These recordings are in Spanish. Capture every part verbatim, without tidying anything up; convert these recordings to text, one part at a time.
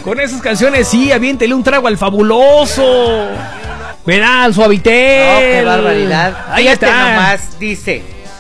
Con esas canciones, sí, aviéntele un trago al fabuloso. ¿Verdad? Al Suavitel. No, qué barbaridad. Ahí Fíjate está. nomás, dice.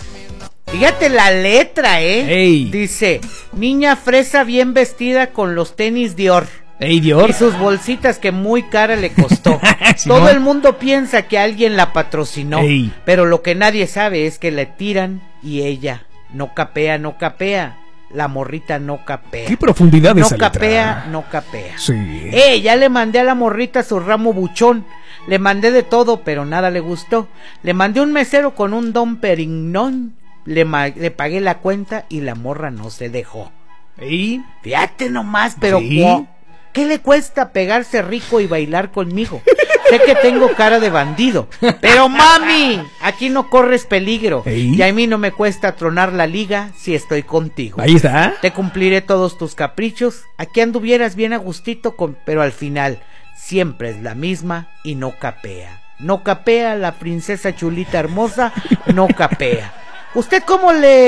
Fíjate la letra, ¿eh? Ey. Dice, niña fresa bien vestida con los tenis Dior. Ey, Dior. Y sus bolsitas que muy cara le costó. Sí, Todo ¿no? el mundo piensa que alguien la patrocinó. Ey. Pero lo que nadie sabe es que le tiran y ella no capea, no capea. La morrita no capea. Qué profundidad de No esa letra. capea, no capea. Sí. Eh, ya le mandé a la morrita su ramo buchón. Le mandé de todo, pero nada le gustó. Le mandé un mesero con un Don Perignón. Le, ma- le pagué la cuenta y la morra no se dejó. Ey. Fíjate nomás, pero Sí. ¿cu- ¿qué le cuesta pegarse rico y bailar conmigo? Sé que tengo cara de bandido, pero mami, aquí no corres peligro. Ey. Y a mí no me cuesta tronar la liga si estoy contigo. Ahí está. Te cumpliré todos tus caprichos. Aquí anduvieras bien a gustito, con, pero al final siempre es la misma y no capea. No capea la princesa chulita hermosa, no capea. ¿Usted cómo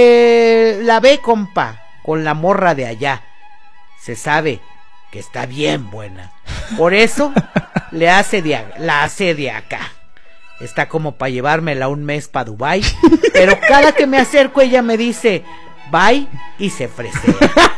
le la ve, compa? Con la morra de allá. Se sabe que está bien buena. Por eso le hace de, a- la hace de acá. Está como para llevármela un mes para Dubai. Pero cada que me acerco ella me dice bye y se fresea.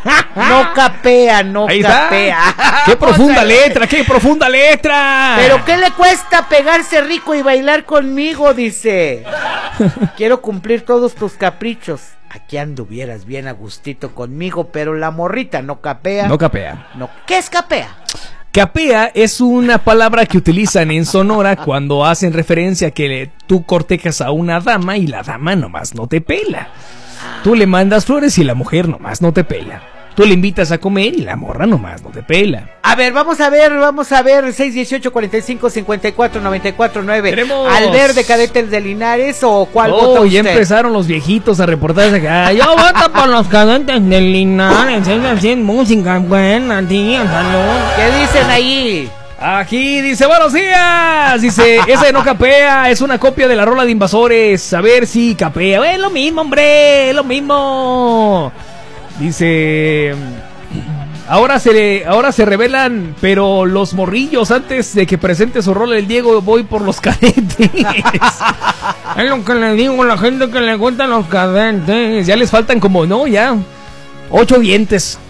No capea, no Ahí está. capea. Qué profunda O sea, letra, qué profunda letra. Pero ¿qué le cuesta pegarse rico y bailar conmigo? Dice. Quiero cumplir todos tus caprichos. Aquí anduvieras bien a gustito conmigo, pero la morrita no capea. No capea. No. ¿Qué es capea? Capea es una palabra que utilizan en Sonora cuando hacen referencia a que le- tú cortejas a una dama y la dama nomás no te pela. Tú le mandas flores y la mujer nomás no te pela. Tú le invitas a comer y la morra nomás no te pela. A ver, vamos a ver, vamos a ver, seis dieciocho, cuarenta y cinco, cincuenta y cuatro, noventa y cuatro, nueve. Queremos- ¿Al verde cadetes de Linares o cuál Oh, vota ya usted? empezaron los viejitos a reportarse acá. Yo voto por los cadentes de Linares. Es así, música buena, tía, salud. ¿Qué dicen ahí? Aquí dice, buenos días. Dice, esa de no capea es una copia de la rola de Invasores. A ver si capea. Es lo mismo, hombre, es lo mismo. Dice, ahora se, ahora se revelan, pero los morrillos, antes de que presente su rola el Diego, voy por los cadetes. Es lo que le digo a la gente que le gustan los cadetes. Ya les faltan como, no, ya, ocho dientes.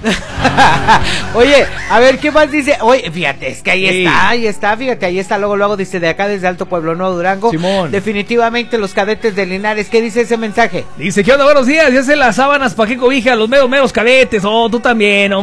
Oye, a ver, ¿qué más dice? Oye, fíjate, es que ahí Sí. está, ahí está, fíjate, ahí está, luego, luego dice de acá desde Alto Pueblo Nuevo Durango. Simón. Definitivamente los cadetes de Linares. ¿Qué dice ese mensaje? Dice, ¿qué onda? Buenos días, ya sé las sábanas, ¿pa' qué cobija? Los meros, meros cadetes. Oh, tú también,